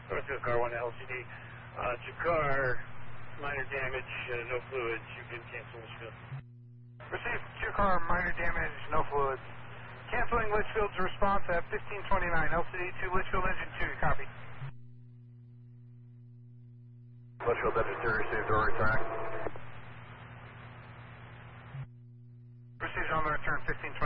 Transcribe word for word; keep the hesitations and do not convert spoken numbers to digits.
Northfield Car one L C D. Uh, Jakar, minor damage, uh, no fluids. You can cancel Litchfield. Received Jakar, minor damage, no fluids. Canceling Litchfield's response at fifteen twenty-nine. L C D to Litchfield engine two. Copy. Litchfield engine two received door return. Received on the return fifteen twenty-nine.